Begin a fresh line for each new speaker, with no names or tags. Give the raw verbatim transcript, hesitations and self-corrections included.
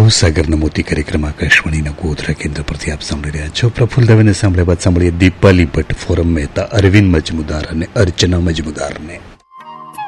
ભાવસાગરના મોતી કાર્યક્રમ આકાશવાણીના ગોધરા કેન્દ્ર પરથી આપ સાંભળી રહ્યા છો. પ્રફુલ્લ દવેને સાંભળ્યા બાદ સાંભળીએ દીપાલી ભટ્ટ, ફોરમ મહેતા, અરવિંદ મજમુદાર અને અર્ચના મજમુદારને.